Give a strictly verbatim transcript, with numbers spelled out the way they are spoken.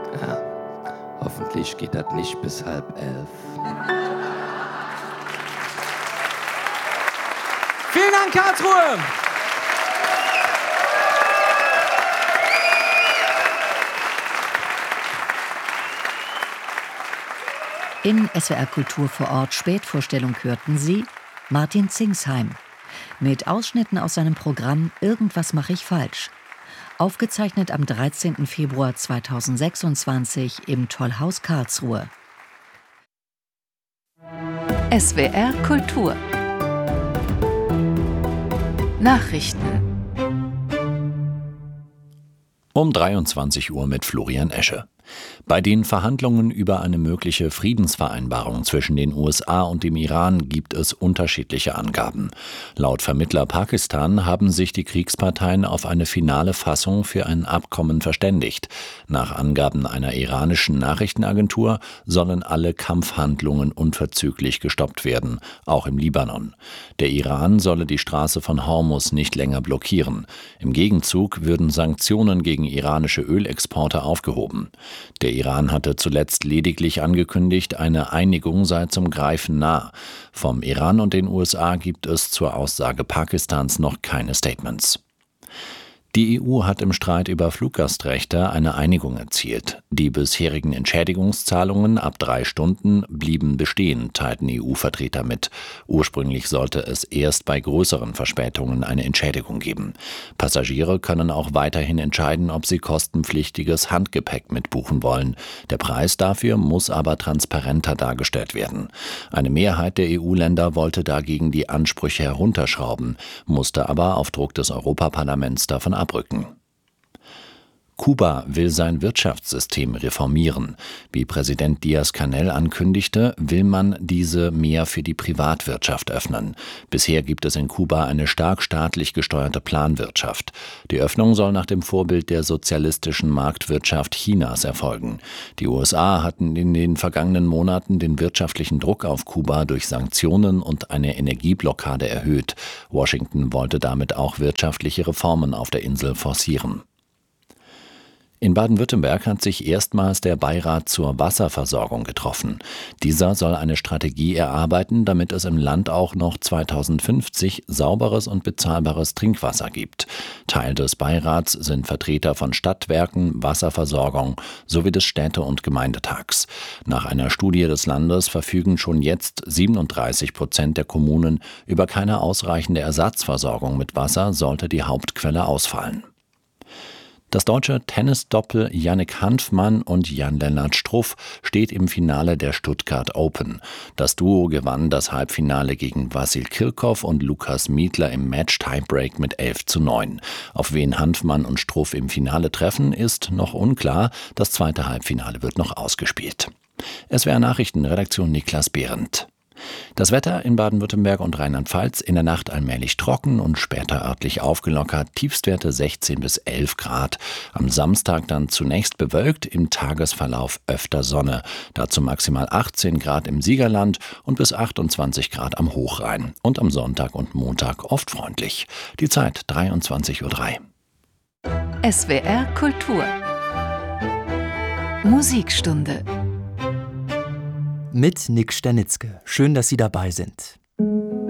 Ja, hoffentlich geht das nicht bis halb elf. Vielen Dank, Karlsruhe! In S W R Kultur vor Ort Spätvorstellung hörten Sie Martin Zingsheim mit Ausschnitten aus seinem Programm Irgendwas mache ich falsch. Aufgezeichnet am dreizehnten Februar zweitausendsechsundzwanzig im Tollhaus Karlsruhe. S W R Kultur Nachrichten um dreiundzwanzig Uhr mit Florian Esche. Bei den Verhandlungen über eine mögliche Friedensvereinbarung zwischen den U S A und dem Iran gibt es unterschiedliche Angaben. Laut Vermittler Pakistan haben sich die Kriegsparteien auf eine finale Fassung für ein Abkommen verständigt. Nach Angaben einer iranischen Nachrichtenagentur sollen alle Kampfhandlungen unverzüglich gestoppt werden, auch im Libanon. Der Iran solle die Straße von Hormuz nicht länger blockieren. Im Gegenzug würden Sanktionen gegen iranische Ölexporte aufgehoben. Der Iran hatte zuletzt lediglich angekündigt, eine Einigung sei zum Greifen nah. Vom Iran und den U S A gibt es zur Aussage Pakistans noch keine Statements. Die E U hat im Streit über Fluggastrechte eine Einigung erzielt. Die bisherigen Entschädigungszahlungen ab drei Stunden blieben bestehen, teilten E U-Vertreter mit. Ursprünglich sollte es erst bei größeren Verspätungen eine Entschädigung geben. Passagiere können auch weiterhin entscheiden, ob sie kostenpflichtiges Handgepäck mitbuchen wollen. Der Preis dafür muss aber transparenter dargestellt werden. Eine Mehrheit der E U-Länder wollte dagegen die Ansprüche herunterschrauben, musste aber auf Druck des Europaparlaments davon abrücken. Kuba will sein Wirtschaftssystem reformieren. Wie Präsident Díaz-Canel ankündigte, will man diese mehr für die Privatwirtschaft öffnen. Bisher gibt es in Kuba eine stark staatlich gesteuerte Planwirtschaft. Die Öffnung soll nach dem Vorbild der sozialistischen Marktwirtschaft Chinas erfolgen. Die U S A hatten in den vergangenen Monaten den wirtschaftlichen Druck auf Kuba durch Sanktionen und eine Energieblockade erhöht. Washington wollte damit auch wirtschaftliche Reformen auf der Insel forcieren. In Baden-Württemberg hat sich erstmals der Beirat zur Wasserversorgung getroffen. Dieser soll eine Strategie erarbeiten, damit es im Land auch noch zweitausendfünfzig sauberes und bezahlbares Trinkwasser gibt. Teil des Beirats sind Vertreter von Stadtwerken, Wasserversorgung sowie des Städte- und Gemeindetags. Nach einer Studie des Landes verfügen schon jetzt siebenunddreißig Prozent der Kommunen über keine ausreichende Ersatzversorgung mit Wasser, sollte die Hauptquelle ausfallen. Das deutsche Tennisdoppel Jannik Hanfmann und Jan-Lennart Struff steht im Finale der Stuttgart Open. Das Duo gewann das Halbfinale gegen Wassil Kirchhoff und Lukas Miedler im Match-Tiebreak mit elf zu neun. Auf wen Hanfmann und Struff im Finale treffen, ist noch unklar. Das zweite Halbfinale wird noch ausgespielt. S W R Nachrichten, Redaktion Niklas Behrendt. Das Wetter in Baden-Württemberg und Rheinland-Pfalz: in der Nacht allmählich trocken und später örtlich aufgelockert, Tiefstwerte sechzehn bis elf Grad. Am Samstag dann zunächst bewölkt, im Tagesverlauf öfter Sonne. Dazu maximal achtzehn Grad im Siegerland und bis achtundzwanzig Grad am Hochrhein. Und am Sonntag und Montag oft freundlich. Die Zeit dreiundzwanzig Uhr drei. S W R Kultur Musikstunde Mit Nick Sternitzke. Schön, dass Sie dabei sind.